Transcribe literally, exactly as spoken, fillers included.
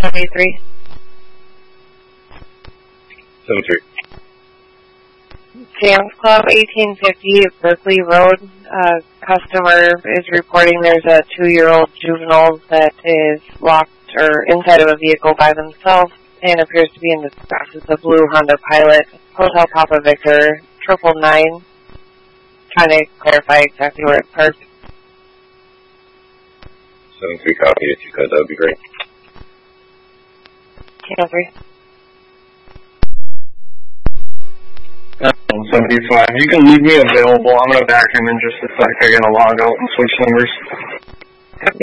eight three. seven three. Sam's Club, eighteen fifty Berkeley Road. Uh, customer is reporting there's a two-year-old juvenile that is locked or inside of a vehicle by themselves and appears to be in distress. It's a blue Honda Pilot. Hotel Papa Victor, triple nine. Trying to clarify exactly where it's parked. seven three copy. If you could, that would be great. seven three. seventy-five. You can leave me available. I'm going to back him in just a sec. I got to log out and switch numbers.